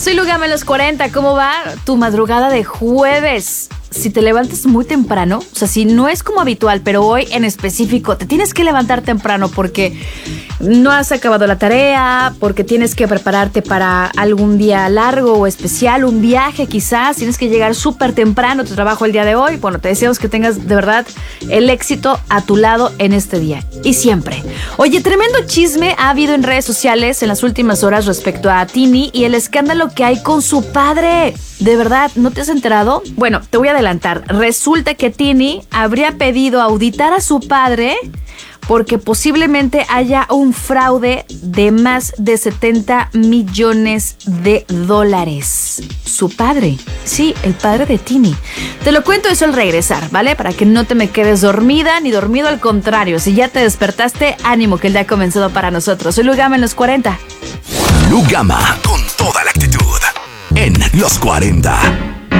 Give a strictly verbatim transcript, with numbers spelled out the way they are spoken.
Soy Lugama en los cuarenta. ¿Cómo va tu madrugada de jueves? Si te levantas muy temprano, o sea, si no es como habitual, pero hoy en específico te tienes que levantar temprano porque no has acabado la tarea, porque tienes que prepararte para algún día largo o especial, un viaje quizás, tienes que llegar súper temprano a tu trabajo el día de hoy. Bueno, te deseamos que tengas de verdad el éxito a tu lado en este día y siempre. Oye, tremendo chisme ha habido en redes sociales en las últimas horas respecto a Tini y el escándalo que hay con su padre. ¿De verdad no te has enterado? Bueno, te voy a adelantar. Resulta que Tini habría pedido auditar a su padre porque posiblemente haya un fraude de más de setenta millones de dólares. Su padre, sí, el padre de Tini. Te lo cuento eso al regresar, ¿vale? Para que no te me quedes dormida ni dormido, al contrario. Si ya te despertaste, ánimo que el día ha comenzado para nosotros. Soy Lugama en los cuarenta. Lugama con toda la actitud en los cuarenta.